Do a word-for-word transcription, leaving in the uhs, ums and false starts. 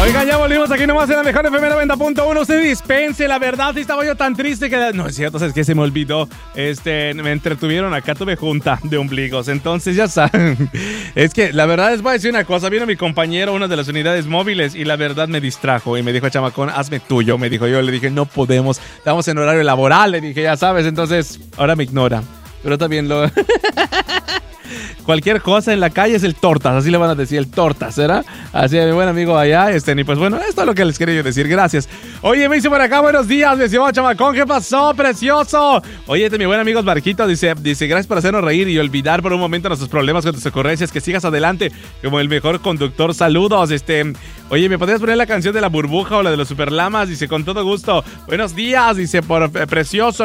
Oigan, ya volvimos aquí nomás en la mejor F M noventa punto uno. Usted dispense, la verdad, sí estaba yo tan triste que... No, es cierto, es que se me olvidó. Este, me entretuvieron acá, tuve junta de ombligos. Entonces, ya saben. Es que, la verdad, les voy a decir una cosa. Vino mi compañero, una de las unidades móviles, y la verdad me distrajo. Y me dijo, chamacón, hazme tuyo. Me dijo yo, le dije, no podemos. Estamos en horario laboral. Le dije, ya sabes. Entonces, ahora me ignora. Pero también lo... Cualquier cosa en la calle es el tortas, así le van a decir, el tortas, ¿verdad? Así de mi buen amigo allá, este, y pues bueno, esto es lo que les quería yo decir, gracias. Oye, me dice por acá, buenos días, me dice, oh, chamacón, ¿qué pasó? Precioso. Oye, este, mi buen amigo Marquito dice, dice, gracias por hacernos reír y olvidar por un momento nuestros problemas con tus ocurrencias, que sigas adelante como el mejor conductor, saludos, este, oye, ¿me podrías poner la canción de la burbuja o la de los superlamas? Dice, con todo gusto, buenos días, dice, por eh, precioso,